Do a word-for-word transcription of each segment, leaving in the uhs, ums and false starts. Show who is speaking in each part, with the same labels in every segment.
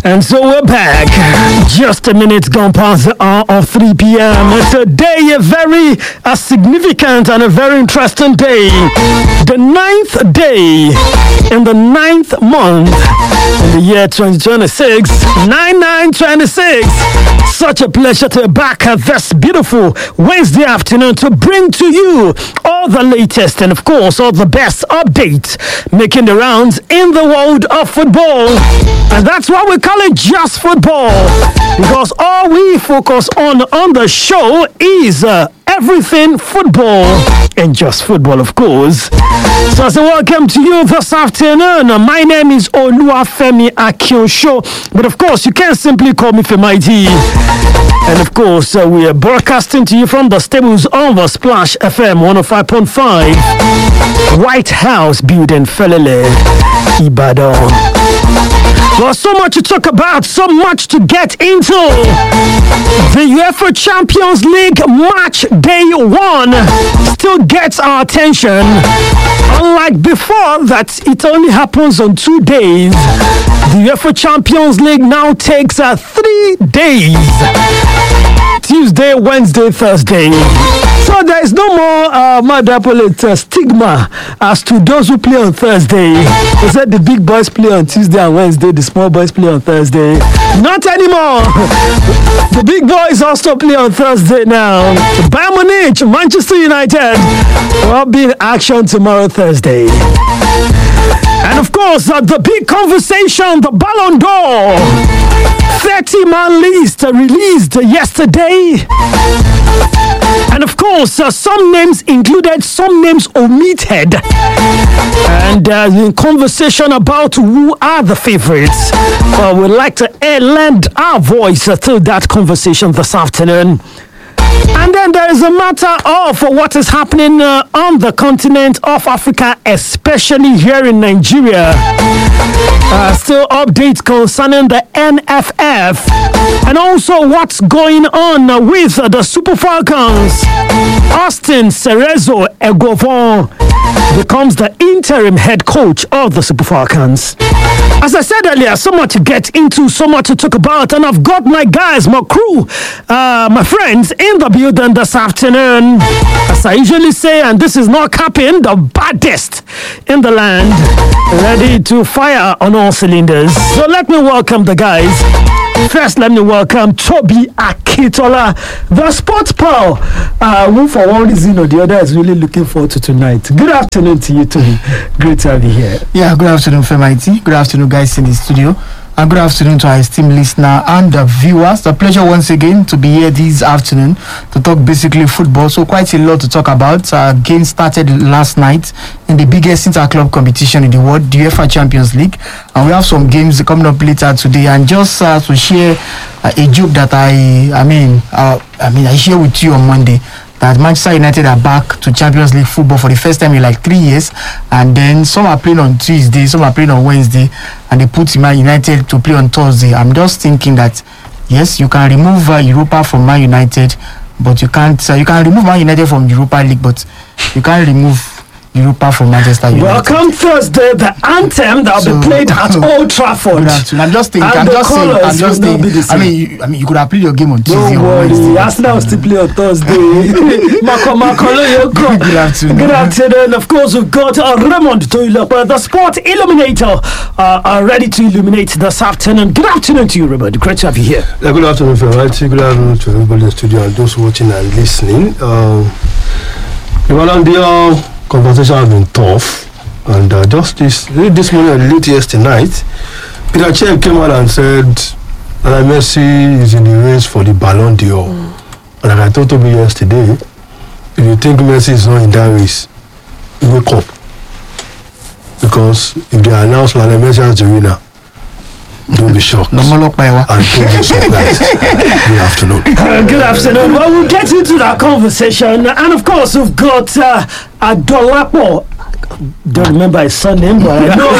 Speaker 1: And so we're back. Just a minute gone past the hour of three p.m. Today, a very uh, significant and a very interesting day. The ninth day in the ninth month in the year twenty twenty-six. nine nine twenty-six. Such a pleasure to be back at this beautiful Wednesday afternoon to bring to you all the latest and, of course, all the best updates making the rounds in the world of football. And that's why we call it Just Football, because all we focus on on the show is uh, everything football and just football, of course. So I say welcome to you this afternoon. My name is Oluwafemi Akinsho, but of course you can simply call me Femaiti. And of course uh, we are broadcasting to you from the stables of the Splash F M one oh five point five, White House building, Felele, Ibadan. Well, so much to talk about, so much to get into. The UEFA Champions League match day one still gets our attention. Unlike before, that it only happens on two days. The UEFA Champions League now takes uh, three days. Tuesday, Wednesday, Thursday. So there is no more uh, Madapolit uh, stigma as to those who play on Thursday. They said the big boys play on Tuesday and Wednesday, the small boys play on Thursday. Not anymore. The big boys also play on Thursday now. Bayern Munich, Manchester United will be in action tomorrow, Thursday. And of course, uh, the big conversation, the Ballon d'Or thirty-man list uh, released yesterday. And of course, uh, some names included, some names omitted. And uh, in conversation about who are the favorites, uh, we'd like to uh, lend our voice uh, to that conversation this afternoon. And then there is a matter of what is happening uh, on the continent of Africa, especially here in Nigeria. Uh, still updates concerning the N F F and also what's going on with uh, the Super Falcons. Austin Cerezo Egovon becomes the interim head coach of the Super Falcons. As I said earlier, so much to get into, so much to talk about, and I've got my guys, my crew, uh, my friends in the building this afternoon. As I usually say, and this is not capping, the baddest in the land, ready to fire on all cylinders. So let me welcome the guys. First, let me welcome Toby Akitola, the sports pal, uh, who for one reason or the other is really looking forward to tonight. Good afternoon to you, Toby. Great to have you here.
Speaker 2: Yeah, good afternoon, Femaiti. Good afternoon, guys in the studio. And good afternoon to our esteemed listener and the viewers. A pleasure once again to be here this afternoon to talk basically football. So quite a lot to talk about. Uh, game started last night in the biggest inter-club competition in the world, the UEFA Champions League. And we have some games coming up later today. And just uh, to share uh, a joke that I, I mean, uh, I mean, I share with you on Monday, that Manchester United are back to Champions League football for the first time in like three years. And then some are playing on Tuesday, some are playing on Wednesday, and they put Man United to play on Thursday. I'm just thinking that, yes, you can remove uh, Europa from Man United, but you can't, uh, you can remove Man United from Europa League, but you can't remove Europa from Manchester United.
Speaker 1: Welcome Thursday, the anthem that will so, be played at Old Trafford.
Speaker 2: I'm just thinking, I'm just saying, I'm just thinking. I mean, you, I mean, you could have played your game on Tuesday
Speaker 1: Don't
Speaker 2: or Wednesday.
Speaker 1: Arsenal will still play on Thursday. Marco, Marco,
Speaker 2: Good afternoon.
Speaker 1: Good afternoon. Of course, we've got uh, Raymond Toilepa, the sport illuminator, uh, are ready to illuminate this afternoon. Good afternoon to you, Raymond. Great to have you here.
Speaker 3: Yeah, good afternoon, Ferrari. Good afternoon to everybody in the studio and those watching and listening. Um, the conversation has been tough, and uh, just this this morning, late yesterday night, Peter Cech came out and said that Messi is in the race for the Ballon d'Or. Mm. And like I told Toby yesterday, if you think Messi is not in that race, wake up, because if they announce Lionel Messi as the winner, don't be shocked.
Speaker 2: No more
Speaker 3: and don't be surprised. Good afternoon.
Speaker 1: Uh, good afternoon. Well, we'll get into that conversation. And of course, we've got uh, Adolapo. don't remember his surname, but I know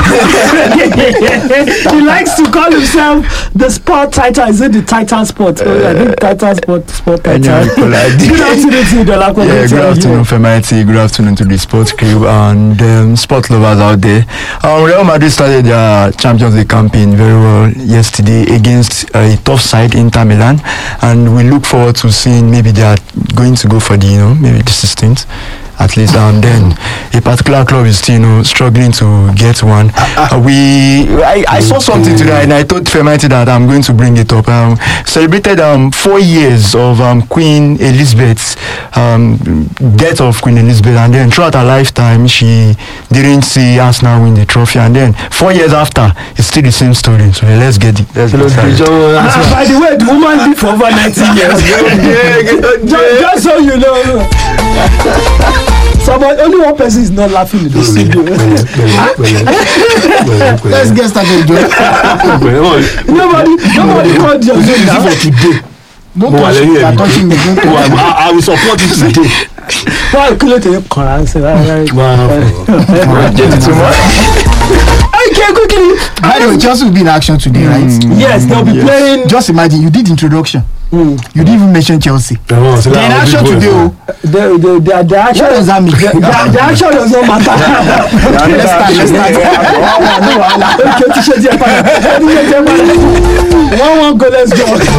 Speaker 1: he likes to call himself the sport titan. Is it the Titan Sport? Uh, I think Titan Sport, Sport Titan. Good afternoon to you, Dolapo.
Speaker 4: Yeah, good afternoon, Femarity. Good afternoon to the sports crew and um, sport lovers out there. Um, Real Madrid started their Champions League campaign very well yesterday against a tough side, Inter Milan, and we look forward to seeing maybe they are going to go for the, you know, maybe the sixteenth. At least, and then a particular club is still, you know, struggling to get one. Uh, we, I, I saw something today, and I told Femarity that I'm going to bring it up. Um, celebrated um four years of um Queen Elizabeth's um death of Queen Elizabeth, and then throughout her lifetime, she didn't see Arsenal win the trophy, and then four years after, it's still the same story. So let's get it. Let's get it.
Speaker 1: Uh, by the way, the woman lived for over ninety years. just, just so you know. Someone, only one person is not laughing in the studio.
Speaker 2: Let's get started, Joe.
Speaker 1: nobody, nobody called your name now.
Speaker 3: For today.
Speaker 2: Don't touch me. You're touching me. Don't touch me.
Speaker 3: I, I will support you today.
Speaker 1: Why could you call and say, okay, quickly.
Speaker 2: By the way, Chelsea will be in action today, right?
Speaker 1: Yes, they'll be
Speaker 3: Yes.
Speaker 1: playing.
Speaker 2: Just imagine, you did introduction.
Speaker 1: Mm.
Speaker 2: You didn't even mention Chelsea. They're in action today. Oh.
Speaker 1: The, the, the, the action,
Speaker 2: What does that mean?
Speaker 1: the, the action does not matter.
Speaker 2: Let's start. Let's start.
Speaker 1: One one go, let's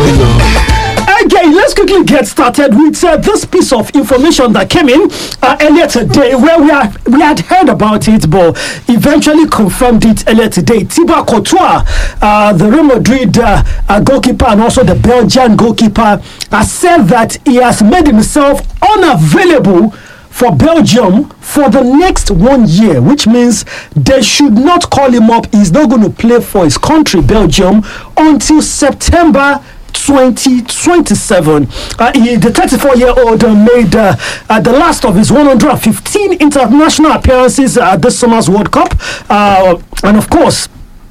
Speaker 1: go. Okay, let's quickly get started with uh, this piece of information that came in uh, earlier today, where we are we had heard about it, but eventually confirmed it earlier today. Thibaut Courtois, uh, the Real Madrid uh, uh, goalkeeper and also the Belgian goalkeeper, has said that he has made himself unavailable for Belgium for the next one year, which means they should not call him up. He's not going to play for his country, Belgium, until September twenty twenty-seven. Uh, he, the thirty-four-year-old uh, made uh, uh, the last of his one hundred fifteen international appearances at this summer's World Cup, uh, and of course.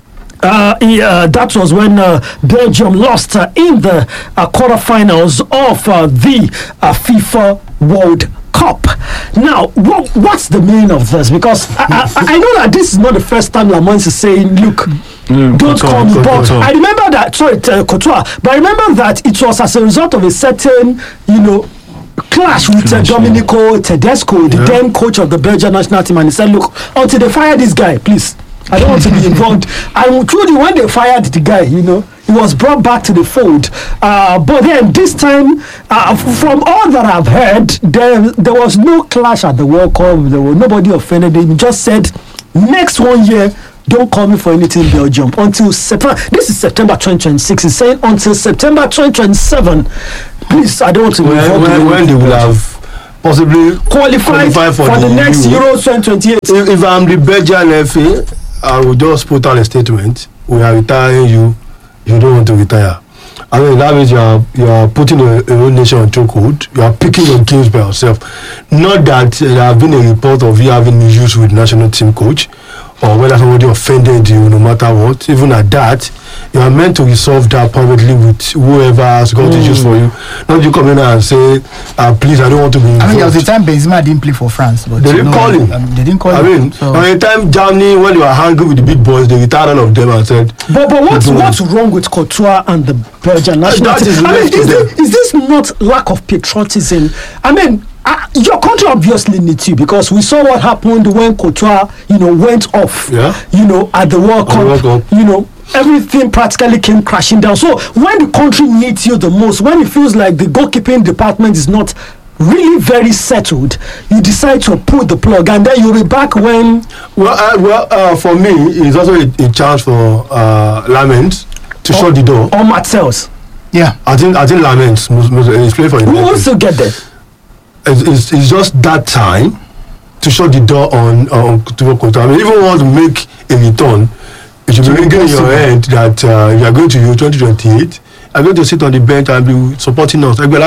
Speaker 1: Uh, he, uh, that was when uh, Belgium lost uh, in the uh, quarterfinals of uh, the uh, FIFA World Cup. Now, what, what's the meaning of this? Because I, I, I know that this is not the first time Lamont is saying, look, mm, don't
Speaker 4: Couture,
Speaker 1: call me.
Speaker 4: Couture,
Speaker 1: But
Speaker 4: Couture.
Speaker 1: I remember that, sorry, uh, Couture, but I remember that it was as a result of a certain, you know, clash with uh, Domenico Tedesco, the
Speaker 3: Yeah.
Speaker 1: then coach of the Belgian national team, and he said, look, until they fire this guy, please, I don't want to be involved. And truly, when they fired the guy, you know, he was brought back to the fold. Uh, but then this time, uh, f- from all that I've heard, there there was no clash at the World Cup. There was nobody offended. He just said, next one year, don't call me for anything Belgium until September. This is September twenty twenty-six. He's saying until September twenty twenty-seven. Please, I don't want to be
Speaker 3: When,
Speaker 1: involved
Speaker 3: when,
Speaker 1: in
Speaker 3: when they
Speaker 1: anything
Speaker 3: will
Speaker 1: Belgium.
Speaker 3: have possibly
Speaker 1: qualified
Speaker 3: qualify
Speaker 1: for,
Speaker 3: for
Speaker 1: the,
Speaker 3: the
Speaker 1: next
Speaker 3: Euro.
Speaker 1: Euro twenty twenty-eight.
Speaker 3: If, if I'm the Belgian F A, I will just put out a statement. We are retiring you. You don't want to retire. I mean, that means you are you are putting your, your own nation on chokehold. You are picking your games by yourself. Not that uh, there have been a report of you having issues with national team coach, or whether somebody offended you, no matter what. Even at that, you are meant to resolve that privately with whoever has got
Speaker 1: Mm.
Speaker 3: issues for you. Not you come in and say, uh, please, I don't want to be involved.
Speaker 2: I mean, there was a time Benzema didn't play for France, but
Speaker 3: They didn't
Speaker 2: no,
Speaker 3: call him.
Speaker 2: Um, they didn't call
Speaker 3: I
Speaker 2: him.
Speaker 3: mean,
Speaker 2: so,
Speaker 3: by the time Germany, when they were hungry with the big boys, they retired all of them and said,
Speaker 1: But but what's
Speaker 3: People-
Speaker 1: what's wrong with Courtois and the Belgian national
Speaker 3: That
Speaker 1: team?
Speaker 3: is
Speaker 1: I mean,
Speaker 3: left to
Speaker 1: is
Speaker 3: them.
Speaker 1: this, is this not lack of patriotism? I mean, uh, your country obviously needs you, because we saw what happened when Courtois, you know, went off.
Speaker 3: Yeah.
Speaker 1: You know, at the World
Speaker 3: At the
Speaker 1: Cup.
Speaker 3: World Cup.
Speaker 1: You know, everything practically came crashing down. So when the country needs you the most, when it feels like the goalkeeping department is not really very settled, you decide to pull the plug, and then you'll be back when.
Speaker 3: well, uh, well uh, for me, it's also a, a chance for uh, Lamens to shut the door.
Speaker 1: Or Martels.
Speaker 2: yeah.
Speaker 3: I think I think Lamens must, must, is playing for
Speaker 1: We will
Speaker 3: United.
Speaker 1: still get there.
Speaker 3: It's, it's, it's just that time to shut the door on on to Courtois. I mean, if you want to make a return, it should be ringing in your head that uh, you are going to Euro twenty twenty-eight. I'm going to sit on the bench and be supporting us. But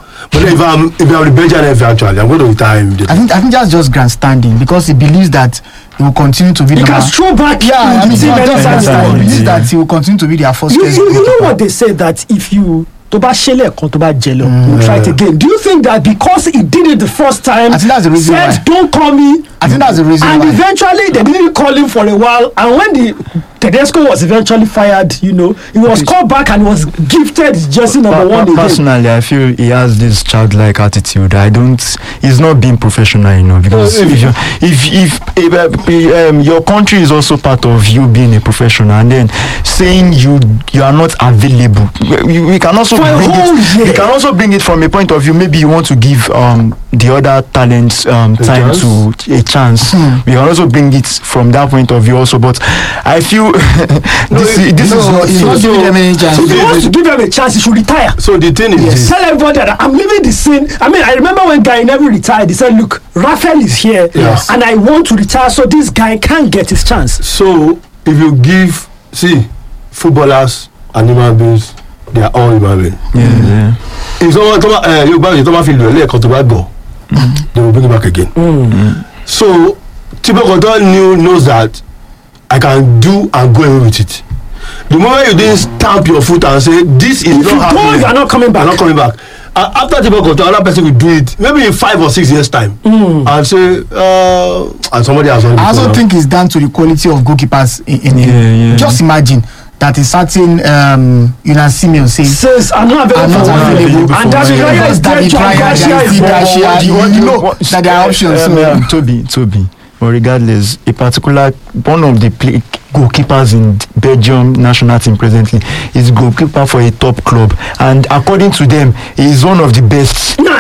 Speaker 3: if I'm if I'm the Belgian F A, actually, I'm going to retire immediately.
Speaker 2: I think I think that's just grandstanding, because he believes that he will continue to be
Speaker 1: You
Speaker 2: the
Speaker 1: can
Speaker 2: man.
Speaker 1: stroll back.
Speaker 2: Yeah, I mean,
Speaker 1: in
Speaker 2: it's
Speaker 1: the
Speaker 2: not
Speaker 1: team
Speaker 2: just
Speaker 1: anytime.
Speaker 2: grandstanding. He believes
Speaker 4: Yeah.
Speaker 2: that he will continue to be their first
Speaker 1: You,
Speaker 2: choice
Speaker 1: you, you know
Speaker 2: goalkeeper.
Speaker 1: what they say, that if you tó bá ṣe lẹ́ẹ̀kan tó bá jẹ lọ we'll try it again. Do you think that because he did it the first time,
Speaker 2: I think that's the reason
Speaker 1: said
Speaker 2: why.
Speaker 1: don't call me,
Speaker 2: I think that's the reason
Speaker 1: and
Speaker 2: why.
Speaker 1: eventually they didn't call him for a while, and when the Tedesco was eventually fired, you know, he was called back and was gifted jersey number
Speaker 4: Per-
Speaker 1: one
Speaker 4: per-
Speaker 1: again.
Speaker 4: Personally, I feel he has this childlike attitude. I don't. He's not being professional enough because
Speaker 3: Uh,
Speaker 4: if you, if if, if uh, um, your country is also part of you being a professional, and then saying you you are not available, we, we can also
Speaker 1: For a
Speaker 4: bring
Speaker 1: whole
Speaker 4: it.
Speaker 1: year.
Speaker 4: We can also bring it from a point of view. Maybe you want to give um the other talents um
Speaker 3: A
Speaker 4: time
Speaker 3: chance?
Speaker 4: to a chance. We can also bring it from that point of view also. But I feel this is this
Speaker 2: no,
Speaker 4: is not.
Speaker 2: he's not giving them any chance.
Speaker 1: If he wants to give them a chance, he should retire.
Speaker 3: So the thing is this.
Speaker 1: Tell everybody that I'm leaving the scene. I mean, I remember when Guy Neville retired, he said, look, Raphael is here
Speaker 3: Yes.
Speaker 1: and I want to retire, so this guy can't get his chance.
Speaker 3: So if you give, see, footballers and human beings, they are all human beings.
Speaker 4: Yeah, yeah.
Speaker 3: If someone come out, uh, you back, you don't feel the leg to back go, they will bring it back again. So Thibaut Courtois knew knows that I can do and go away with it. The moment you didn't stamp your foot and say this is
Speaker 1: If you
Speaker 3: not
Speaker 1: go,
Speaker 3: happening,
Speaker 1: you are not coming back.
Speaker 3: I'm not coming back. Uh, after Thibaut Courtois, another person will do it maybe in five or six years time and say uh, and somebody has done it
Speaker 2: I also
Speaker 3: before.
Speaker 2: think it's down to the quality of goalkeepers in, in
Speaker 4: Yeah,
Speaker 2: the,
Speaker 4: yeah.
Speaker 2: just imagine that a certain um Una Simeon says
Speaker 1: Says I'm not
Speaker 2: I'm
Speaker 1: available
Speaker 2: not
Speaker 1: for one
Speaker 2: available
Speaker 1: day.
Speaker 2: for
Speaker 1: And David
Speaker 2: one day.
Speaker 1: Raya is
Speaker 2: David
Speaker 1: dead. John
Speaker 2: Raya,
Speaker 1: Garcia
Speaker 2: there is
Speaker 1: is
Speaker 2: Steve
Speaker 1: dead.
Speaker 2: Garcia.
Speaker 4: What do
Speaker 2: you-
Speaker 4: what do
Speaker 2: you know
Speaker 4: what-
Speaker 2: that there are options,
Speaker 4: Um,
Speaker 2: so-
Speaker 4: um, Toby, Toby. But regardless, a particular one of the play, goalkeepers in Belgium national team presently is goalkeeper for a top club, and according to them, he is one of the best. in the,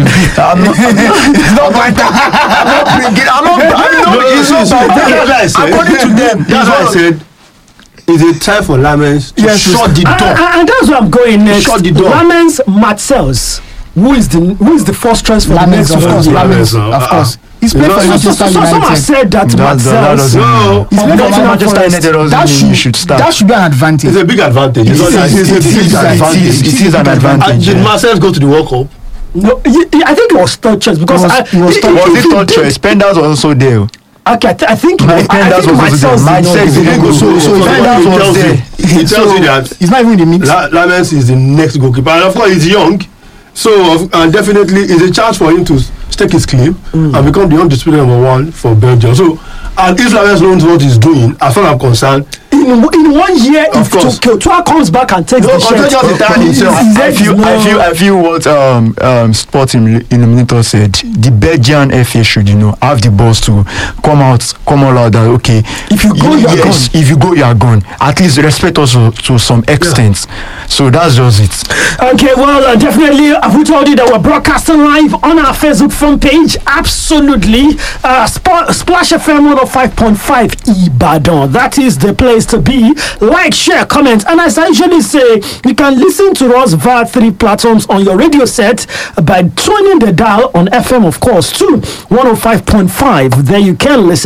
Speaker 4: I'm not. I'm not, it's not my time. I'm not bringing. I'm not. I'm not.
Speaker 3: No,
Speaker 4: It's not
Speaker 3: see, see,
Speaker 4: my
Speaker 3: that's
Speaker 4: time.
Speaker 3: what I said.
Speaker 4: According to them,
Speaker 3: That's why I said it's a time for Lamens to
Speaker 2: Yes,
Speaker 3: shut the
Speaker 1: And,
Speaker 3: door.
Speaker 1: and- and that's where I'm going next.
Speaker 3: Shut the door.
Speaker 1: Lamens Matzels, who is the who is the first choice for the
Speaker 2: Lamens,
Speaker 1: next
Speaker 2: of
Speaker 1: one
Speaker 2: course,
Speaker 1: year.
Speaker 2: Lamens,
Speaker 3: Lamens,
Speaker 2: of
Speaker 3: uh,
Speaker 2: course. He's
Speaker 3: it's
Speaker 2: played
Speaker 3: not-
Speaker 2: for
Speaker 1: So, so,
Speaker 2: Manchester
Speaker 1: so someone
Speaker 2: United.
Speaker 1: said that
Speaker 4: That- that- that
Speaker 1: Matzels.
Speaker 4: doesn't
Speaker 3: No,
Speaker 2: He's
Speaker 1: of
Speaker 2: played for
Speaker 1: Nottingham
Speaker 4: Manchester
Speaker 1: Forest.
Speaker 4: United doesn't
Speaker 2: That
Speaker 4: mean
Speaker 2: should,
Speaker 4: you should start.
Speaker 2: that should be an advantage.
Speaker 3: it's a big advantage. It's
Speaker 2: It
Speaker 3: not
Speaker 2: is,
Speaker 3: that-
Speaker 2: it
Speaker 3: it's a
Speaker 2: is,
Speaker 3: big
Speaker 2: it is,
Speaker 3: advantage.
Speaker 2: it is.
Speaker 4: It is an
Speaker 3: And
Speaker 4: advantage.
Speaker 3: did
Speaker 4: yeah.
Speaker 3: Marcel go to the World Cup?
Speaker 1: No, he- he- I think it was third choice because
Speaker 2: It was-
Speaker 1: I,
Speaker 2: it was
Speaker 1: he-
Speaker 2: third
Speaker 1: he-
Speaker 4: Was
Speaker 1: he
Speaker 4: it third
Speaker 1: did-
Speaker 4: choice? Penders was also there.
Speaker 1: Okay, I, th- I think
Speaker 4: My
Speaker 1: I, I
Speaker 4: Penders
Speaker 1: think
Speaker 4: was also
Speaker 1: Matzels
Speaker 4: there.
Speaker 1: did not
Speaker 4: Myself
Speaker 1: go.
Speaker 4: didn't go.
Speaker 3: So,
Speaker 2: so
Speaker 3: so
Speaker 2: if
Speaker 3: it
Speaker 2: that
Speaker 3: tells
Speaker 2: was
Speaker 3: you-
Speaker 2: there,
Speaker 3: it tells
Speaker 2: so
Speaker 3: you that
Speaker 2: he's not even in the mix.
Speaker 3: La- Lamens is the next goalkeeper, and of course he's young, so of- and definitely it's a chance for him to stake his claim and become the undisputed number one for Belgium. So, and if Lamens knows what he's doing, as far as I'm concerned,
Speaker 1: In, in one year,
Speaker 3: Of
Speaker 1: if
Speaker 3: course.
Speaker 1: Courtois comes back and takes
Speaker 3: No,
Speaker 1: the
Speaker 3: Courtois
Speaker 1: shirt,
Speaker 3: just retired himself.
Speaker 1: his
Speaker 4: I
Speaker 1: head
Speaker 4: feel,
Speaker 1: is
Speaker 4: I
Speaker 1: no-
Speaker 4: feel, I feel what um, um, Sport Illu- Illuminator said. The Belgian F A should, you know, have the balls to come out, come all out that okay.
Speaker 1: If you go, you are
Speaker 4: yes, if you go, you are gone. At least respect us to, to some extent. So that's just it.
Speaker 1: Okay, well, uh, definitely, have we told you that we're broadcasting live on our Facebook front page? Absolutely. Uh, Sp- Splash F M one oh five point five Ibadan. That is the place to be. Like, share, comment, and as I usually say, you can listen to us via three platforms on your radio set by tuning the dial on F M, of course, too. one oh five point five. There you can listen.